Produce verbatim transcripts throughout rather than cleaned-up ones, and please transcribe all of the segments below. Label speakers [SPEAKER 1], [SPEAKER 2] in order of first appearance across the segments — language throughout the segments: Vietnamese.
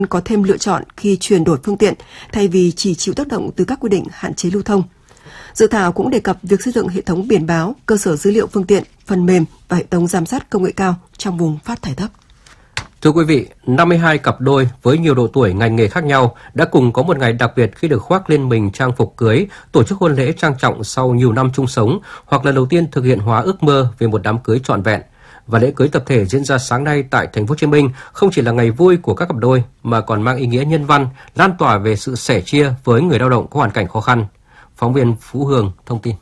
[SPEAKER 1] có thêm lựa chọn khi chuyển đổi phương tiện thay vì chỉ chịu tác động từ các quy định hạn chế lưu thông. Dự thảo cũng đề cập việc xây dựng hệ thống biển báo, cơ sở dữ liệu phương tiện, phần mềm và hệ thống giám sát công nghệ cao trong vùng phát thải thấp.
[SPEAKER 2] Thưa quý vị, năm mươi hai cặp đôi với nhiều độ tuổi, ngành nghề khác nhau đã cùng có một ngày đặc biệt khi được khoác lên mình trang phục cưới, tổ chức hôn lễ trang trọng sau nhiều năm chung sống hoặc lần đầu tiên thực hiện hóa ước mơ về một đám cưới trọn vẹn. Và lễ cưới tập thể diễn ra sáng nay tại Thành phố Hồ Chí Minh không chỉ là ngày vui của các cặp đôi mà còn mang ý nghĩa nhân văn, lan tỏa về sự sẻ chia với người lao động có hoàn cảnh khó khăn. Phóng viên Phú Hương thông tin.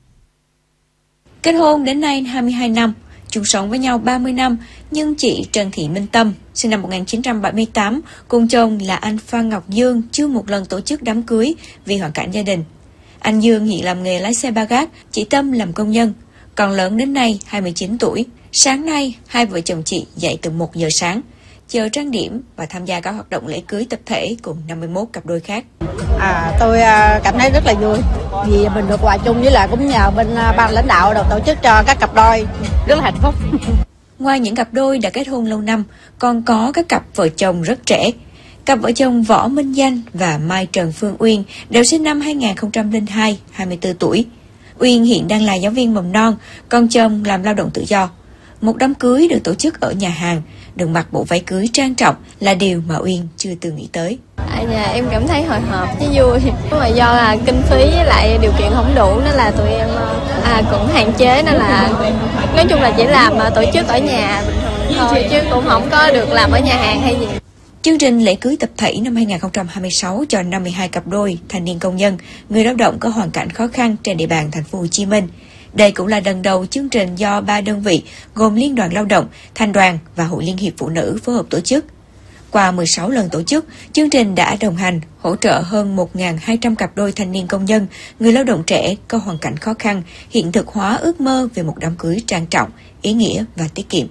[SPEAKER 3] Kết hôn đến nay hai mươi hai năm, chung sống với nhau ba mươi năm, nhưng chị Trần Thị Minh Tâm, sinh năm một nghìn chín trăm bảy mươi tám, cùng chồng là anh Phan Ngọc Dương chưa một lần tổ chức đám cưới vì hoàn cảnh gia đình. Anh Dương hiện làm nghề lái xe ba gác, chị Tâm làm công nhân. Còn lớn đến nay hai mươi chín tuổi. Sáng nay, hai vợ chồng chị dậy từ một giờ sáng, chờ trang điểm và tham gia các hoạt động lễ cưới tập thể cùng năm mươi mốt cặp đôi khác.
[SPEAKER 4] À, tôi cảm thấy rất là vui vì mình được hòa chung với lại cũng nhờ bên ban lãnh đạo được tổ chức cho các cặp đôi, rất là hạnh phúc.
[SPEAKER 3] Ngoài những cặp đôi đã kết hôn lâu năm, còn có các cặp vợ chồng rất trẻ. Cặp vợ chồng Võ Minh Danh và Mai Trần Phương Uyên đều sinh năm hai nghìn không trăm lẻ hai, hai mươi tư tuổi. Uyên hiện đang là giáo viên mầm non, còn chồng làm lao động tự do. Một đám cưới được tổ chức ở nhà hàng, được mặc bộ váy cưới trang trọng là điều mà Uyên chưa từng nghĩ tới.
[SPEAKER 5] À, nhà em cảm thấy hồi hộp với vui, nhưng mà do là kinh phí với lại điều kiện không đủ nên là tụi em à, cũng hạn chế, nên là nói chung là chỉ làm tổ chức ở nhà bình thường thôi chứ cũng không có được làm ở nhà hàng hay gì.
[SPEAKER 3] Chương trình lễ cưới tập thể năm hai nghìn không trăm hai mươi sáu cho năm mươi hai cặp đôi thanh niên công nhân, người lao động có hoàn cảnh khó khăn trên địa bàn Thành phố Hồ Chí Minh. Đây cũng là lần đầu chương trình do ba đơn vị gồm Liên đoàn Lao động, Thành đoàn và Hội Liên hiệp Phụ nữ phối hợp tổ chức. Qua mười sáu lần tổ chức, chương trình đã đồng hành, hỗ trợ hơn một nghìn hai trăm cặp đôi thanh niên công nhân, người lao động trẻ có hoàn cảnh khó khăn, hiện thực hóa ước mơ về một đám cưới trang trọng, ý nghĩa và tiết kiệm.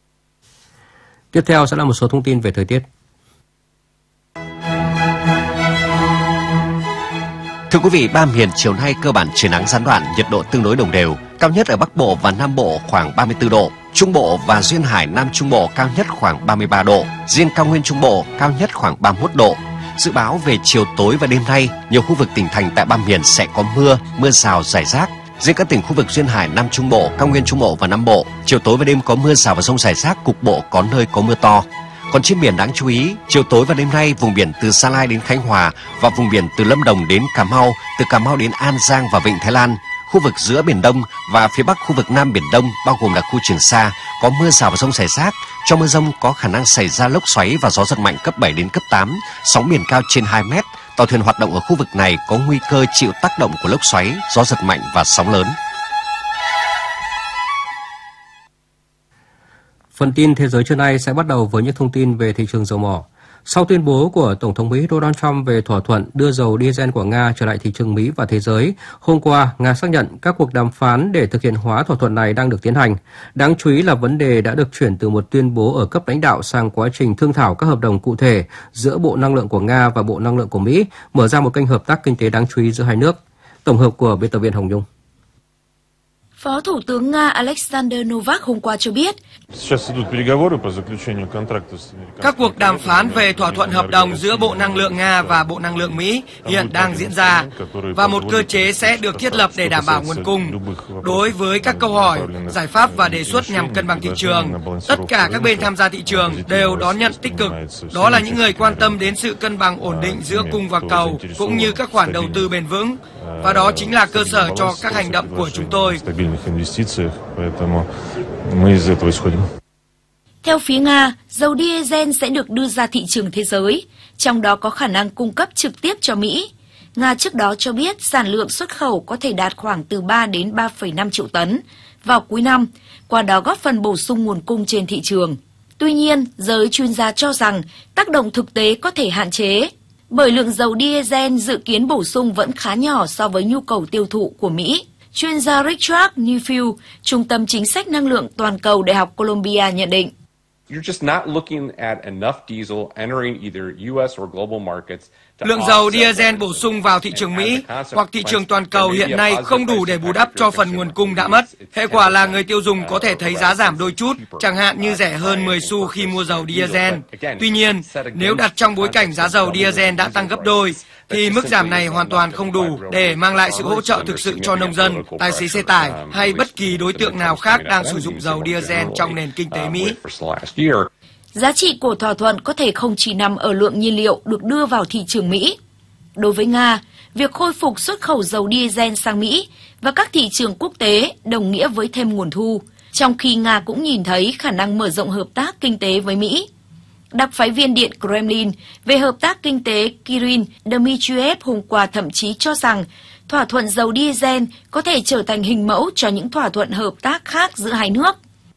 [SPEAKER 2] Tiếp theo sẽ là một số thông tin về thời tiết.
[SPEAKER 6] Thưa quý vị, ba miền chiều nay cơ bản trời nắng gián đoạn, nhiệt độ tương đối đồng đều. Cao nhất ở Bắc Bộ và Nam Bộ khoảng ba mươi tư độ, Trung Bộ và duyên hải Nam Trung Bộ cao nhất khoảng ba mươi ba độ, riêng cao nguyên Trung Bộ cao nhất khoảng ba mươi mốt độ. Dự báo về chiều tối và đêm nay, nhiều khu vực tỉnh thành tại ba miền sẽ có mưa, mưa rào rải rác. Riêng các tỉnh khu vực duyên hải Nam Trung Bộ, cao nguyên Trung Bộ và Nam Bộ, chiều tối và đêm có mưa rào và dông rải rác, cục bộ có nơi có mưa to. Còn trên biển đáng chú ý, chiều tối và đêm nay vùng biển từ Sa Lai đến Khánh Hòa và vùng biển từ Lâm Đồng đến Cà Mau, từ Cà Mau đến An Giang và Vịnh Thái Lan, khu vực giữa Biển Đông và phía Bắc khu vực Nam Biển Đông bao gồm là khu Trường Sa có mưa rào và dông rải rác. Trong mưa dông có khả năng xảy ra lốc xoáy và gió giật mạnh cấp bảy đến cấp tám, sóng biển cao trên hai mét. Tàu thuyền hoạt động ở khu vực này có nguy cơ chịu tác động của lốc xoáy, gió giật mạnh và sóng lớn.
[SPEAKER 2] Phần tin thế giới trưa nay sẽ bắt đầu với những thông tin về thị trường dầu mỏ. Sau tuyên bố của Tổng thống Mỹ Donald Trump về thỏa thuận đưa dầu diesel của Nga trở lại thị trường Mỹ và thế giới, hôm qua, Nga xác nhận các cuộc đàm phán để thực hiện hóa thỏa thuận này đang được tiến hành. Đáng chú ý là vấn đề đã được chuyển từ một tuyên bố ở cấp lãnh đạo sang quá trình thương thảo các hợp đồng cụ thể giữa Bộ Năng lượng của Nga và Bộ Năng lượng của Mỹ, mở ra một kênh hợp tác kinh tế đáng chú ý giữa hai nước. Tổng hợp của biên tập viên Hồng Nhung.
[SPEAKER 7] Phó Thủ tướng Nga Alexander Novak hôm qua cho biết,
[SPEAKER 8] các cuộc đàm phán về thỏa thuận hợp đồng giữa Bộ Năng lượng Nga và Bộ Năng lượng Mỹ hiện đang diễn ra, và một cơ chế sẽ được thiết lập để đảm bảo nguồn cung. Đối với các câu hỏi, giải pháp và đề xuất nhằm cân bằng thị trường, tất cả các bên tham gia thị trường đều đón nhận tích cực. Đó là những người quan tâm đến sự cân bằng ổn định giữa cung và cầu, cũng như các khoản đầu tư bền vững. Và đó chính là cơ sở cho các hành động của chúng tôi.
[SPEAKER 7] Theo phía Nga, dầu diesel sẽ được đưa ra thị trường thế giới, trong đó có khả năng cung cấp trực tiếp cho Mỹ. Nga trước đó cho biết sản lượng xuất khẩu có thể đạt khoảng từ ba đến ba phẩy năm triệu tấn vào cuối năm, qua đó góp phần bổ sung nguồn cung trên thị trường. Tuy nhiên, giới chuyên gia cho rằng tác động thực tế có thể hạn chế, bởi lượng dầu diesel dự kiến bổ sung vẫn khá nhỏ so với nhu cầu tiêu thụ của Mỹ. Chuyên gia Richard Newfield, Trung tâm Chính sách Năng lượng Toàn cầu Đại học Columbia nhận định.
[SPEAKER 8] Lượng dầu diesel bổ sung vào thị trường Mỹ hoặc thị trường toàn cầu hiện nay không đủ để bù đắp cho phần nguồn cung đã mất. Hệ quả là người tiêu dùng có thể thấy giá giảm đôi chút, chẳng hạn như rẻ hơn mười xu khi mua dầu diesel. Tuy nhiên, nếu đặt trong bối cảnh giá dầu diesel đã tăng gấp đôi, thì mức giảm này hoàn toàn không đủ để mang lại sự hỗ trợ thực sự cho nông dân, tài xế xe tải hay bất kỳ đối tượng nào khác đang sử dụng dầu diesel trong nền kinh tế Mỹ.
[SPEAKER 7] Giá trị của thỏa thuận có thể không chỉ nằm ở lượng nhiên liệu được đưa vào thị trường Mỹ. Đối với Nga, việc khôi phục xuất khẩu dầu diesel sang Mỹ và các thị trường quốc tế đồng nghĩa với thêm nguồn thu, trong khi Nga cũng nhìn thấy khả năng mở rộng hợp tác kinh tế với Mỹ. Đặc phái viên Điện Kremlin về hợp tác kinh tế Kirill Dmitriev hôm qua thậm chí cho rằng thỏa thuận dầu diesel có thể trở thành hình mẫu cho những thỏa thuận hợp tác khác giữa hai nước.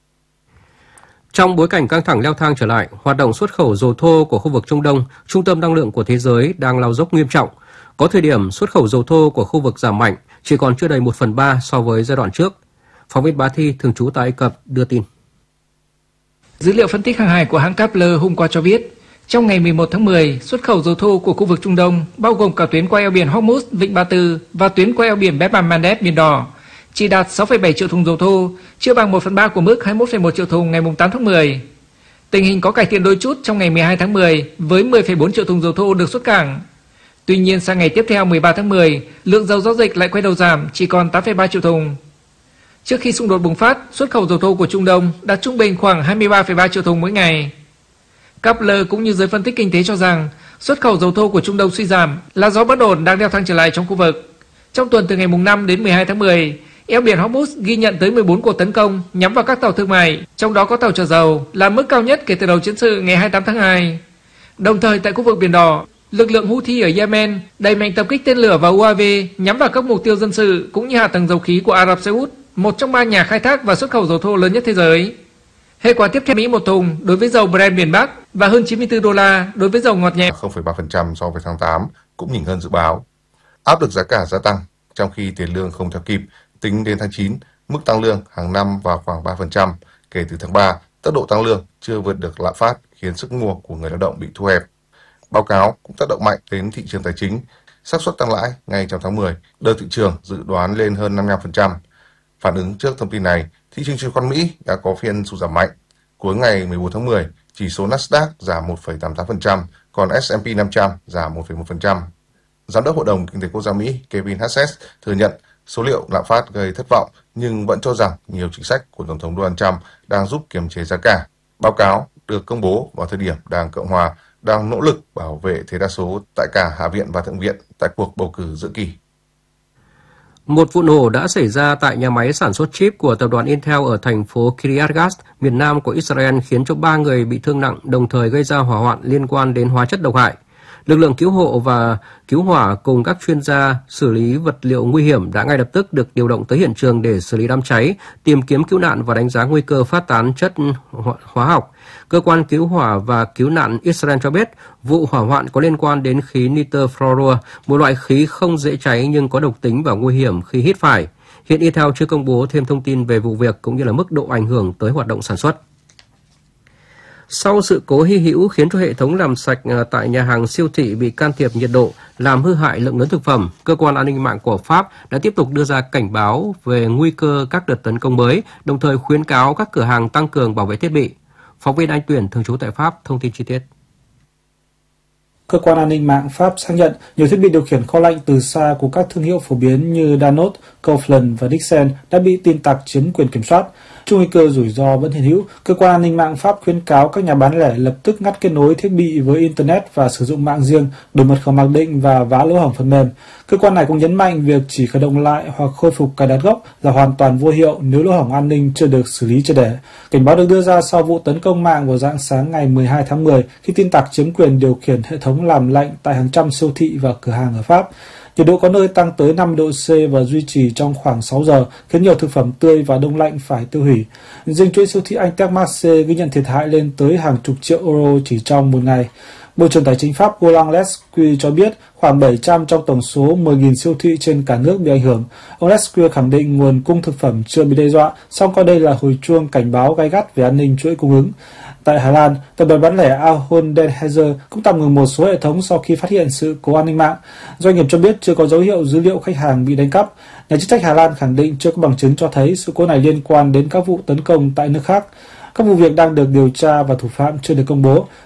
[SPEAKER 2] Trong bối cảnh căng thẳng leo thang trở lại, hoạt động xuất khẩu dầu thô của khu vực Trung Đông, trung tâm năng lượng của thế giới đang lao dốc nghiêm trọng. Có thời điểm xuất khẩu dầu thô của khu vực giảm mạnh, chỉ còn chưa đầy một phần ba so với giai đoạn trước. Phóng viên Bá Thi thường trú tại Ai Cập đưa tin.
[SPEAKER 9] Dữ liệu phân tích hàng hải của hãng Kepler hôm qua cho biết, trong ngày mười một tháng mười, xuất khẩu dầu thô của khu vực Trung Đông, bao gồm cả tuyến qua eo biển Hormuz, Vịnh Ba Tư và tuyến qua eo biển Bab el-Mandeb, Biển Đỏ, chỉ đạt sáu phẩy bảy triệu thùng dầu thô, chưa bằng một phần ba của mức hai mươi mốt phẩy một triệu thùng ngày tám tháng mười. Tình hình có cải thiện đôi chút trong ngày mười hai tháng mười với mười phẩy bốn triệu thùng dầu thô được xuất cảng. Tuy nhiên sang ngày tiếp theo mười ba tháng mười, lượng dầu giao dịch lại quay đầu giảm chỉ còn tám phẩy ba triệu thùng. Trước khi xung đột bùng phát, xuất khẩu dầu thô của Trung Đông đạt trung bình khoảng hai mươi ba phẩy ba triệu thùng mỗi ngày. Kepler cũng như giới phân tích kinh tế cho rằng xuất khẩu dầu thô của Trung Đông suy giảm là do bất ổn đang leo thang trở lại trong khu vực. Trong tuần từ ngày năm đến mười hai tháng mười, eo biển Hormuz ghi nhận tới mười bốn cuộc tấn công nhắm vào các tàu thương mại, trong đó có tàu chở dầu, là mức cao nhất kể từ đầu chiến sự ngày hai mươi tám tháng hai. Đồng thời tại khu vực Biển Đỏ, lực lượng Houthi ở Yemen đẩy mạnh tập kích tên lửa và u a vê nhắm vào các mục tiêu dân sự cũng như hạ tầng dầu khí của Ả Rập Xê Út, một trong ba nhà khai thác và xuất khẩu dầu thô lớn nhất thế giới. Hệ quả tiếp theo Mỹ một thùng đối với dầu Brent miền Bắc và hơn chín mươi tư đô la đối với dầu ngọt nhẹ.
[SPEAKER 10] không phẩy ba phần trăm so với tháng tám cũng nhỉnh hơn dự báo. Áp lực giá cả gia tăng trong khi tiền lương không theo kịp. Tính đến tháng chín, mức tăng lương hàng năm vào khoảng ba phần trăm. Kể từ tháng ba, tốc độ tăng lương chưa vượt được lạm phát khiến sức mua của người lao động bị thu hẹp. Báo cáo cũng tác động mạnh đến thị trường tài chính. Xác suất tăng lãi ngay trong tháng mười, đưa thị trường dự đoán lên hơn năm mươi lăm phần trăm. Phản ứng trước thông tin này, thị trường chứng khoán Mỹ đã có phiên sụt giảm mạnh. Cuối ngày mười bốn tháng mười, chỉ số Nasdaq giảm một phẩy tám mươi tám phần trăm, còn S and P năm trăm giảm một phẩy một phần trăm. Giám đốc Hội đồng Kinh tế Quốc gia Mỹ Kevin Hassett thừa nhận số liệu lạm phát gây thất vọng nhưng vẫn cho rằng nhiều chính sách của Tổng thống Donald Trump đang giúp kiềm chế giá cả. Báo cáo được công bố vào thời điểm Đảng Cộng hòa đang nỗ lực bảo vệ thế đa số tại cả Hạ viện và Thượng viện tại cuộc bầu cử giữa kỳ.
[SPEAKER 2] Một vụ nổ đã xảy ra tại nhà máy sản xuất chip của tập đoàn Intel ở thành phố Kiryat Gat, miền nam của Israel khiến cho ba người bị thương nặng, đồng thời gây ra hỏa hoạn liên quan đến hóa chất độc hại. Lực lượng cứu hộ và cứu hỏa cùng các chuyên gia xử lý vật liệu nguy hiểm đã ngay lập tức được điều động tới hiện trường để xử lý đám cháy, tìm kiếm cứu nạn và đánh giá nguy cơ phát tán chất hóa học. Cơ quan cứu hỏa và cứu nạn Israel cho biết vụ hỏa hoạn có liên quan đến khí nitơ fluorua, một loại khí không dễ cháy nhưng có độc tính và nguy hiểm khi hít phải. Hiện Intel chưa công bố thêm thông tin về vụ việc cũng như là mức độ ảnh hưởng tới hoạt động sản xuất. Sau sự cố hy hữu khiến cho hệ thống làm sạch tại nhà hàng siêu thị bị can thiệp nhiệt độ, làm hư hại lượng lớn thực phẩm, cơ quan an ninh mạng của Pháp đã tiếp tục đưa ra cảnh báo về nguy cơ các đợt tấn công mới, đồng thời khuyến cáo các cửa hàng tăng cường bảo vệ thiết bị. Phóng viên Anh Tuyển thường trú tại Pháp thông tin chi tiết.
[SPEAKER 11] Cơ quan an ninh mạng Pháp xác nhận nhiều thiết bị điều khiển kho lạnh từ xa của các thương hiệu phổ biến như Danone, Kaufland và Dixon đã bị tin tặc chiếm quyền kiểm soát. Trước nguy cơ rủi ro vẫn hiện hữu, cơ quan an ninh mạng Pháp khuyến cáo các nhà bán lẻ lập tức ngắt kết nối thiết bị với Internet và sử dụng mạng riêng, đổi mật khẩu mặc định và vá lỗ hổng phần mềm. Cơ quan này cũng nhấn mạnh việc chỉ khởi động lại hoặc khôi phục cài đặt gốc là hoàn toàn vô hiệu nếu lỗ hổng an ninh chưa được xử lý triệt để. Cảnh báo được đưa ra sau vụ tấn công mạng vào rạng sáng ngày mười hai tháng mười khi tin tặc chiếm quyền điều khiển hệ thống làm lạnh tại hàng trăm siêu thị và cửa hàng ở Pháp. Nhiệt độ có nơi tăng tới năm độ C và duy trì trong khoảng sáu giờ, khiến nhiều thực phẩm tươi và đông lạnh phải tiêu hủy. Riêng chuỗi siêu thị Anh Intermarché ghi nhận thiệt hại lên tới hàng chục triệu euro chỉ trong một ngày. Bộ trưởng Tài chính Pháp Roland Lescure cho biết khoảng bảy trăm trong tổng số mười nghìn siêu thị trên cả nước bị ảnh hưởng. Ông Lescure khẳng định nguồn cung thực phẩm chưa bị đe dọa, song coi đây là hồi chuông cảnh báo gay gắt về an ninh chuỗi cung ứng. Tại Hà Lan, tập đoàn bán lẻ Ahold Delhaize cũng tạm ngừng một số hệ thống sau khi phát hiện sự cố an ninh mạng. Doanh nghiệp cho biết chưa có dấu hiệu dữ liệu khách hàng bị đánh cắp. Nhà chức trách Hà Lan khẳng định chưa có bằng chứng cho thấy sự cố này liên quan đến các vụ tấn công tại nước khác. Các vụ việc đang được điều tra và thủ phạm chưa được công bố.